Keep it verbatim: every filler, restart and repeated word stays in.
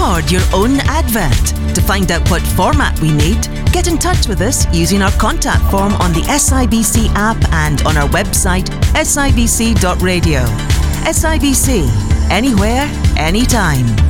record your own advert. To find out what format we need, get in touch with us using our contact form on the S I B C app and on our website s i b c dot radio. S I B C, anywhere, anytime.